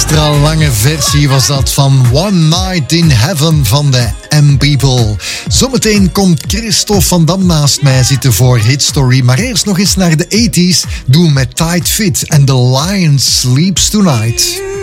extra lange versie was dat van One Night in Heaven van de M-People. Zometeen komt Christophe van Dam naast mij zitten voor Hit Story. Maar eerst nog eens naar de 80s. Doen met Tight Fit en The Lion Sleeps Tonight.